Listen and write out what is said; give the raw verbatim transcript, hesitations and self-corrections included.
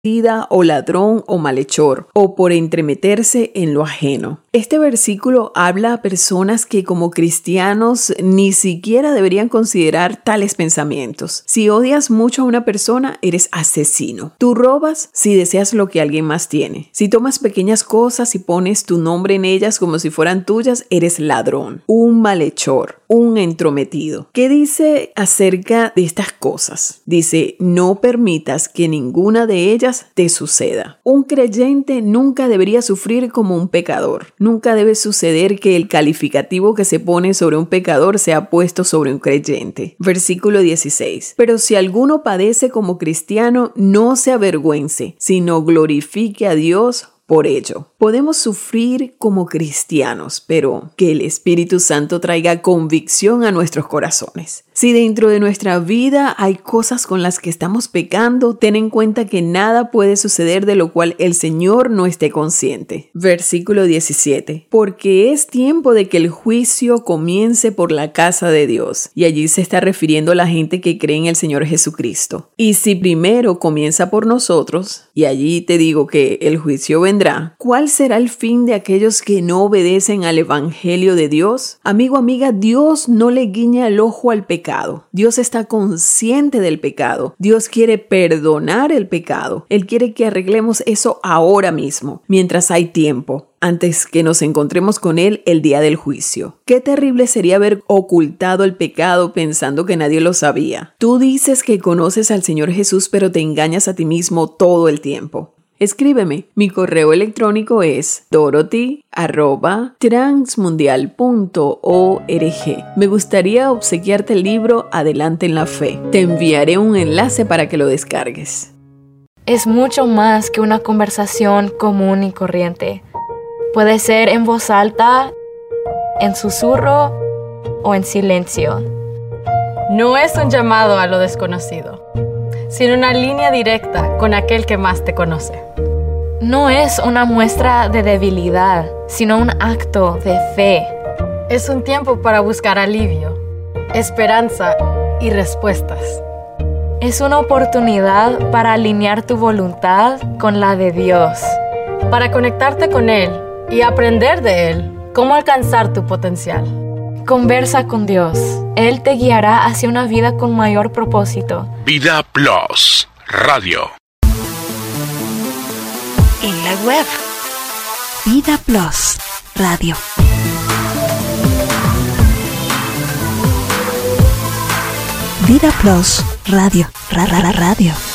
o ladrón o malhechor, o por entremeterse en lo ajeno. Este versículo habla a personas que como cristianos ni siquiera deberían considerar tales pensamientos. Si odias mucho a una persona, eres asesino. Tú robas si deseas lo que alguien más tiene. Si tomas pequeñas cosas y pones tu nombre en ellas como si fueran tuyas, eres ladrón, un malhechor, un entrometido. ¿Qué dice acerca de estas cosas? Dice, no permitas que ninguna de ellas te suceda. Un creyente nunca debería sufrir como un pecador. Nunca debe suceder que el calificativo que se pone sobre un pecador sea puesto sobre un creyente. Versículo dieciséis. Pero si alguno padece como cristiano, no se avergüence, sino glorifique a Dios por ello. Podemos sufrir como cristianos, pero que el Espíritu Santo traiga convicción a nuestros corazones. Si dentro de nuestra vida hay cosas con las que estamos pecando, ten en cuenta que nada puede suceder de lo cual el Señor no esté consciente. Versículo diecisiete. Porque es tiempo de que el juicio comience por la casa de Dios. Y allí se está refiriendo a la gente que cree en el Señor Jesucristo. Y si primero comienza por nosotros, y allí te digo que el juicio vendrá, ¿cuál será el fin de aquellos que no obedecen al Evangelio de Dios? Amigo, amiga, Dios no le guiña el ojo al pecado. Dios está consciente del pecado. Dios quiere perdonar el pecado. Él quiere que arreglemos eso ahora mismo, mientras hay tiempo, antes que nos encontremos con Él el día del juicio. Qué terrible sería haber ocultado el pecado pensando que nadie lo sabía. Tú dices que conoces al Señor Jesús, pero te engañas a ti mismo todo el tiempo. Escríbeme. Mi correo electrónico es dorothy arroba transmundial punto org. Me gustaría obsequiarte el libro Adelante en la Fe. Te enviaré un enlace para que lo descargues. Es mucho más que una conversación común y corriente. Puede ser en voz alta, en susurro o en silencio. No es un llamado a lo desconocido, sino una línea directa con aquel que más te conoce. No es una muestra de debilidad, sino un acto de fe. Es un tiempo para buscar alivio, esperanza y respuestas. Es una oportunidad para alinear tu voluntad con la de Dios. Para conectarte con Él y aprender de Él cómo alcanzar tu potencial. Conversa con Dios. Él te guiará hacia una vida con mayor propósito. Vida Plus Radio. En la web Vida Plus Radio. Vida Plus Radio. Ra, ra, ra, radio.